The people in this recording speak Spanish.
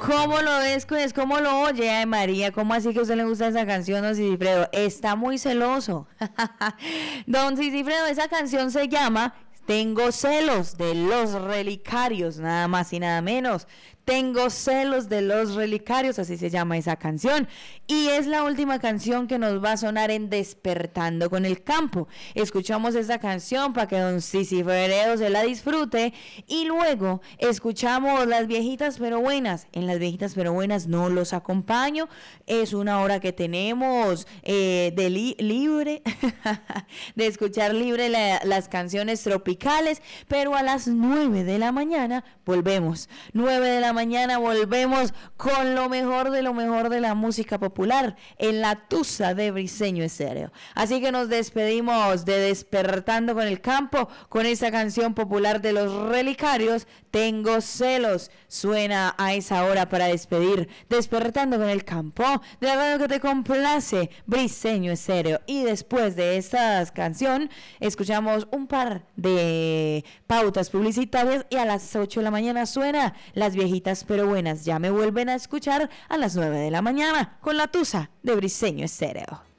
¿Cómo lo ves? Pues, ¿cómo lo oye? Ay, María, ¿cómo así que a usted le gusta esa canción, don Cicifredo? Está muy celoso. Don Cicifredo, esa canción se llama Tengo celos de los relicarios, nada más y nada menos. Tengo celos de los relicarios, así se llama esa canción. Y es la última canción que nos va a sonar en Despertando con el Campo. Escuchamos esta canción para que don Cicifredo se la disfrute. Y luego escuchamos Las Viejitas Pero Buenas. En Las Viejitas Pero Buenas no los acompaño. Es una hora que tenemos libre, de escuchar libre las canciones tropicales. Pero a las 9 de la mañana volvemos. 9 de la mañana volvemos con lo mejor de la música popular en la Tusa de Briseño Estéreo. Así que nos despedimos de Despertando con el Campo con esa canción popular de los relicarios, Tengo celos. Suena a esa hora para despedir Despertando con el Campo de la radio que te complace, Briseño Estéreo. Y después de esta canción escuchamos un par de pautas publicitarias y a las 8 de la mañana suena Las Viejitas Pero Buenas. Ya me vuelven a escuchar a las 9 de la mañana con la Tusa de Briseño Estéreo.